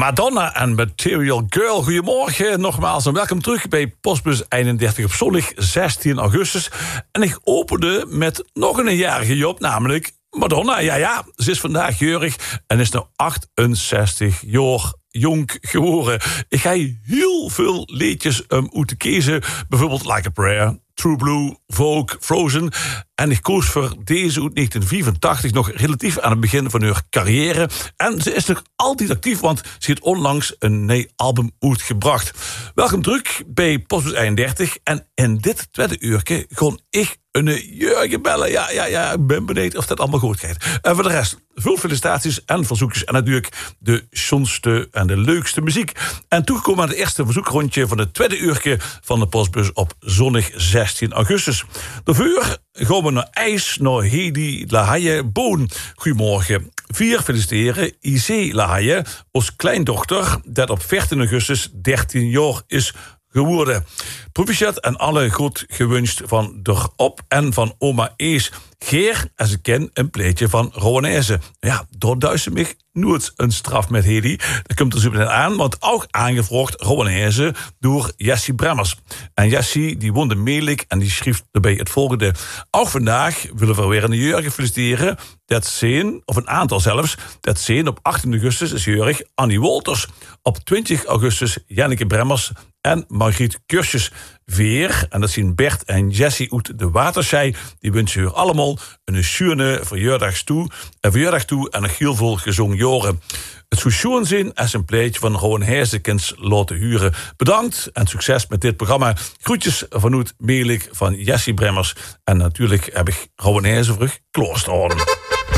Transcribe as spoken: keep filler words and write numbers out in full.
Madonna en Material Girl. Goedemorgen nogmaals en welkom terug bij Postbus eenendertig op zondag zestien augustus. En ik opende met nog een jarige Job, namelijk Madonna. Ja, ja, ze is vandaag jeurig en is nu achtenzestig jaar jong geworden. Ik ga heel veel liedjes um, uit te kiezen. Bijvoorbeeld Like a Prayer, True Blue, Vogue, Frozen. En ik koos voor deze uit negentien vierentachtig, nog relatief aan het begin van haar carrière. En ze is nog altijd actief, want ze heeft onlangs een nieuw album uitgebracht. Welkom terug bij Postbus eenendertig. En in dit tweede uurtje gewoon ik een Jurgen bellen. Ja, ja, ja, ik ben benieuwd of dat allemaal goed gaat. En voor de rest, veel felicitaties en verzoekjes. En natuurlijk de schoonste en de leukste muziek. En toegekomen aan het eerste verzoekrondje van het tweede uurtje van de Postbus op zondag zestien augustus. Daarvoor gaan we naar IJs, naar Hedy Lahaye Boon. Goedemorgen. Vier feliciteren I C Lahaye, ons kleindochter, dat op veertien augustus dertien jaar is geworden. Proficiat en alle goed gewenst van erop en van oma Ees. Geer, als ik ken, een pleetje van Rowanese. Ja, door duizend mij nooit een straf met Hedy. Dat komt er super aan, want ook aangevraagd Rowanese door Jessie Bremmers. En Jessie, die woonde meelijk en die schreef erbij het volgende. Ook vandaag willen we weer een Jurgen feliciteren. Dat zijn, of een aantal zelfs, dat zijn op achttien augustus is jeurig Annie Wolters. Op twintig augustus Janneke Bremmers en Margriet Kursjes weer. En dat zien Bert en Jessie uit de Waterzij. Die wensen u allemaal een schöne verjaardag toe. Een verjaardag toe en een heel veel gezongen jaren. Het zou schoon zijn als een pleetje van Rowan Heijsekens laten huren. Bedankt en succes met dit programma. Groetjes vanuit Meelijk van Jessie Bremmers. En natuurlijk heb ik Rowan Heijzen voor klaarstaan.